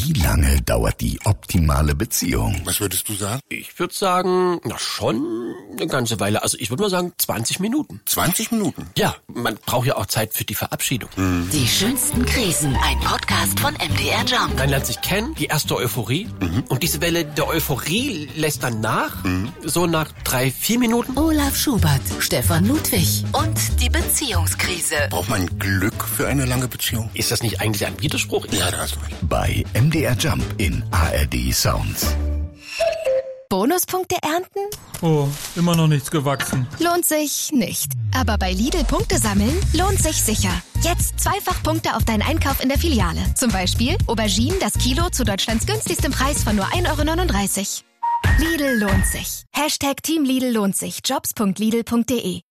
Wie lange dauert die optimale Beziehung? Was würdest du sagen? Ich würde sagen, schon eine ganze Weile. Also ich würde mal sagen 20 Minuten. 20 Minuten? Ja, man braucht ja auch Zeit für die Verabschiedung. Die schönsten Krisen. Ein Podcast von MDR Jump. Man lernt sich kennen, die erste Euphorie. Und diese Welle der Euphorie lässt dann nach. So nach 3-4 Minuten. Olaf Schubert, Stefan Ludwig und die Beziehungskrise. Braucht man Glück für eine lange Beziehung? Ist das nicht eigentlich ein Widerspruch? Ja, da hast du recht. Bei MDR Jump in ARD Sounds. Bonuspunkte ernten? Oh, immer noch nichts gewachsen. Lohnt sich nicht. Aber bei Lidl Punkte sammeln lohnt sich sicher. Jetzt 2-fach Punkte auf deinen Einkauf in der Filiale. Zum Beispiel Auberginen das Kilo zu Deutschlands günstigstem Preis von nur 1,39 €. Lidl lohnt sich. #Team Lidl lohnt sich. Jobs.lidl.de.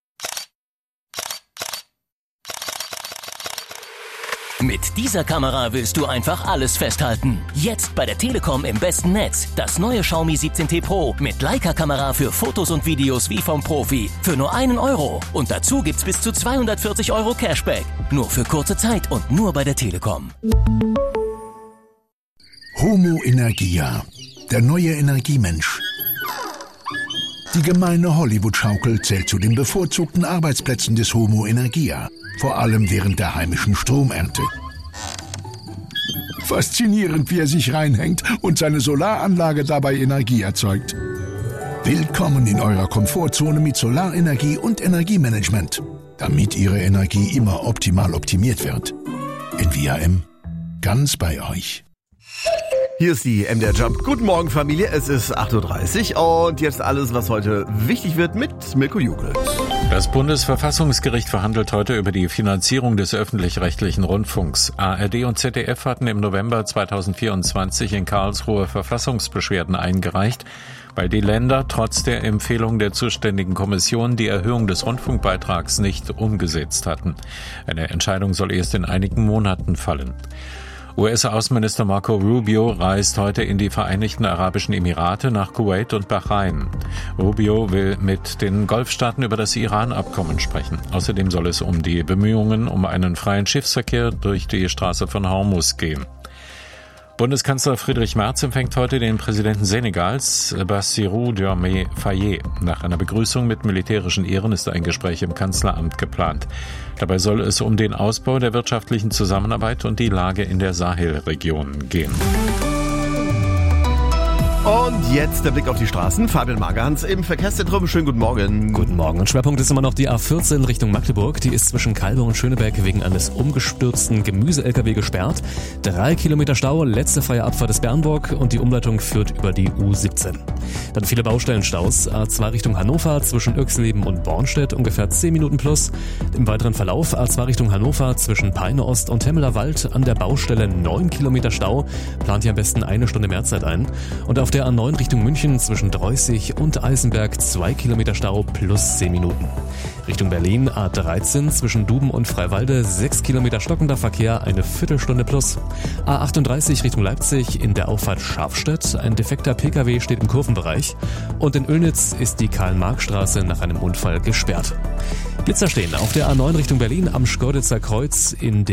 Mit dieser Kamera willst du einfach alles festhalten. Jetzt bei der Telekom im besten Netz. Das neue Xiaomi 17T Pro mit Leica-Kamera für Fotos und Videos wie vom Profi. Für nur 1 €. Und dazu gibt's bis zu 240 € Cashback. Nur für kurze Zeit und nur bei der Telekom. Homo Energia, der neue Energiemensch. Die gemeine Hollywood-Schaukel zählt zu den bevorzugten Arbeitsplätzen des Homo Energia, vor allem während der heimischen Stromernte. Faszinierend, wie er sich reinhängt und seine Solaranlage dabei Energie erzeugt. Willkommen in eurer Komfortzone mit Solarenergie und Energiemanagement, damit Ihre Energie immer optimal optimiert wird. In VRM, ganz bei euch. Hier ist die MDR Jump. Guten Morgen, Familie. Es ist 8:30 Uhr und jetzt alles, was heute wichtig wird mit Mirko Jugel. Das Bundesverfassungsgericht verhandelt heute über die Finanzierung des öffentlich-rechtlichen Rundfunks. ARD und ZDF hatten im November 2024 in Karlsruhe Verfassungsbeschwerden eingereicht, weil die Länder trotz der Empfehlung der zuständigen Kommission die Erhöhung des Rundfunkbeitrags nicht umgesetzt hatten. Eine Entscheidung soll erst in einigen Monaten fallen. US-Außenminister Marco Rubio reist heute in die Vereinigten Arabischen Emirate, nach Kuwait und Bahrain. Rubio will mit den Golfstaaten über das Iran-Abkommen sprechen. Außerdem soll es um die Bemühungen um einen freien Schiffsverkehr durch die Straße von Hormuz gehen. Bundeskanzler Friedrich Merz empfängt heute den Präsidenten Senegals, Bassirou Diomaye Faye. Nach einer Begrüßung mit militärischen Ehren ist ein Gespräch im Kanzleramt geplant. Dabei soll es um den Ausbau der wirtschaftlichen Zusammenarbeit und die Lage in der Sahelregion gehen. Und jetzt der Blick auf die Straßen. Fabian Magerhans im Verkehrszentrum. Schönen guten Morgen. Guten Morgen. Und Schwerpunkt ist immer noch die A14 Richtung Magdeburg. Die ist zwischen Kalbe und Schöneberg wegen eines umgestürzten Gemüse-LKW gesperrt. 3 Kilometer Stau, letzte freie Abfahrt ist Bernburg und die Umleitung führt über die U17. Dann viele Baustellenstaus. A2 Richtung Hannover zwischen Öxleben und Bornstedt ungefähr 10 Minuten plus. Im weiteren Verlauf A2 Richtung Hannover zwischen Peine Ost und Temmeler Wald an der Baustelle 9 Kilometer Stau. Plant hier am besten 1 Stunde Mehrzeit ein. Und auf der A9 Richtung München zwischen Dreußig und Eisenberg 2 Kilometer Stau plus 10 Minuten. Richtung Berlin A13 zwischen Duben und Freiwalde 6 Kilometer stockender Verkehr, eine Viertelstunde plus. A38 Richtung Leipzig in der Auffahrt Scharfstedt. Ein defekter Pkw steht im Kurvenbereich. Und in Oelnitz ist die Karl-Marx-Straße nach einem Unfall gesperrt. Blitzer stehen auf der A9 Richtung Berlin am Schkeuditzer Kreuz in